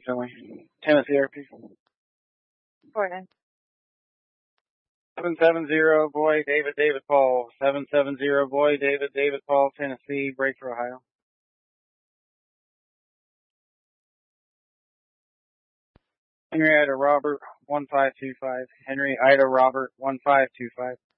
Finley. Tennessee RP. Gordon. 770 boy, David Paul. 770 boy, David Paul, Tennessee, Breaker, Ohio. Henry Ida Robert, 1525. Henry Ida Robert, 1525.